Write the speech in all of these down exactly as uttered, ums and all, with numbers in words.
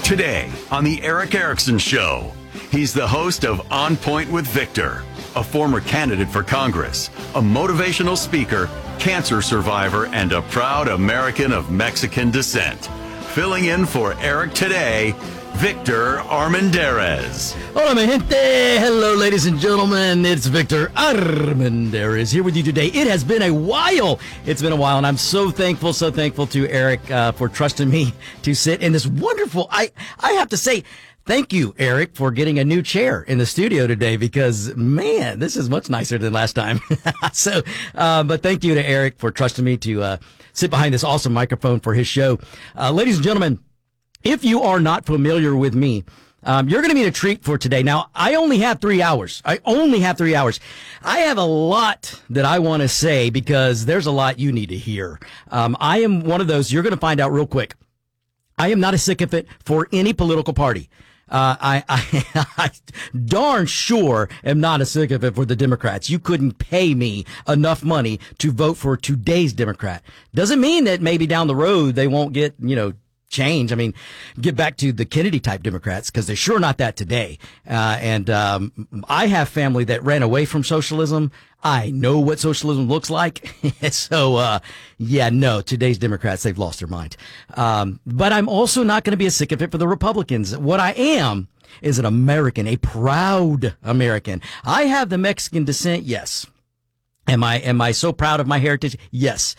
Today on The Eric Erickson Show, he's the host of On Point with Victor, a former candidate for Congress, a motivational speaker, cancer survivor, and a proud American of Mexican descent. Filling in for Eric today, Victor Armendariz. Hola, mi gente. Hello, ladies and gentlemen. It's Victor Armendariz here with you today. It has been a while. It's been a while, and I'm so thankful, so thankful to Eric uh, for trusting me to sit in this wonderful, I, I have to say, thank you, Eric, for getting a new chair in the studio today because, man, this is much nicer than last time. so, uh, but thank you to Eric for trusting me to uh, sit behind this awesome microphone for his show. Uh, ladies and gentlemen, if you are not familiar with me, um, you're going to be in a treat for today. Now, I only have three hours. I only have three hours. I have a lot that I want to say because there's a lot you need to hear. Um, I am one of those, you're going to find out real quick. I am not a sycophant for any political party. Uh, I, I, I darn sure am not a sycophant for the Democrats. You couldn't pay me enough money to vote for today's Democrat. Doesn't mean that maybe down the road they won't get, you know, change. I mean, get back to the Kennedy type Democrats because they're sure not that today. Uh, and um, I have family that ran away from socialism. I know what socialism looks like. so, uh, yeah, no, today's Democrats, they've lost their mind. Um, but I'm also not going to be a sycophant for the Republicans. What I am is an American, a proud American. I have the Mexican descent. Yes. Am I, am I so proud of my heritage? Yes.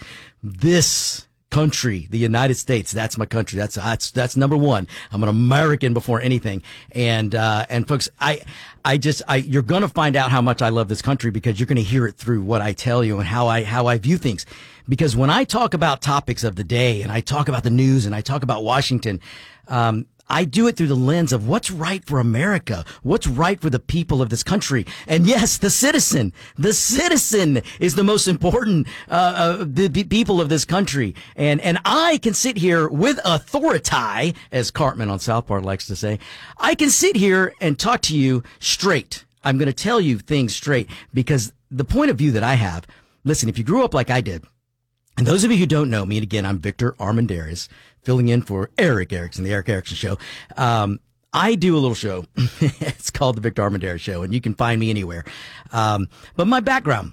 This country, the United States, that's my country. That's, that's, that's number one. I'm an American before anything. And, uh, and folks, I, I just, I, you're going to find out how much I love this country because you're going to hear it through what I tell you and how I, how I view things. Because when I talk about topics of the day and I talk about the news and I talk about Washington, um, I do it through the lens of what's right for America, what's right for the people of this country. And yes, the citizen, the citizen is the most important, uh, uh the, the people of this country. And, and I can sit here with authority, as Cartman on South Park likes to say. I can sit here and talk to you straight. I'm going to tell you things straight because the point of view that I have, listen, if you grew up like I did, and those of you who don't know me, and again, I'm Victor Armendariz, filling in for Eric Erickson, the Eric Erickson Show. Um, I do a little show. It's called the Victor Armendariz Show, and you can find me anywhere. Um, but my background,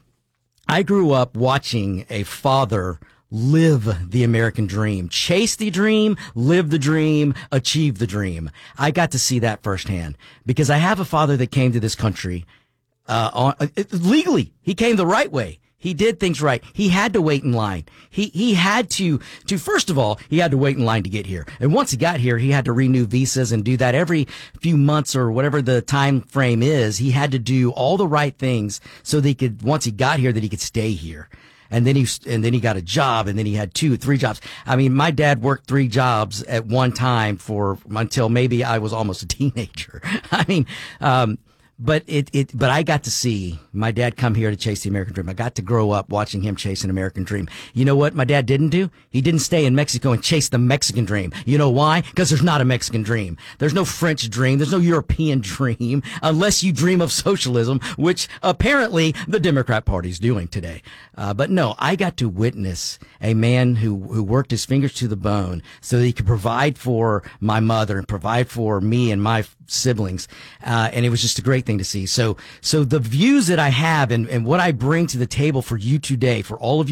I grew up watching a father live the American dream, chase the dream, live the dream, achieve the dream. I got to see that firsthand because I have a father that came to this country uh, on, uh, legally. He came the right way. He did things right. He had to wait in line. He, he had to, to, first of all, he had to wait in line to get here. And once he got here, he had to renew visas and do that every few months or whatever the time frame is. He had to do all the right things so that he could, once he got here, that he could stay here. And then he, and then he got a job and then he had two, three jobs. I mean, my dad worked three jobs at one time for, until maybe I was almost a teenager. I mean, um, But it, it, but I got to see my dad come here to chase the American dream. I got to grow up watching him chase an American dream. You know what my dad didn't do? He didn't stay in Mexico and chase the Mexican dream. You know why? Because there's not a Mexican dream. There's no French dream. There's no European dream unless you dream of socialism, which apparently the Democrat Party's doing today. Uh, but no, I got to witness a man who, who worked his fingers to the bone so that he could provide for my mother and provide for me and my siblings. Uh, and it was just a great thing to see. So, so the views that I have and, and what I bring to the table for you today, for all of you